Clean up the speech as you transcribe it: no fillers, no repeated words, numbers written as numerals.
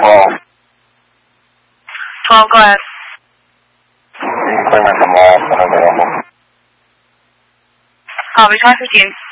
12. 12, go ahead. Clearance from all unavailable. Copy, 2015.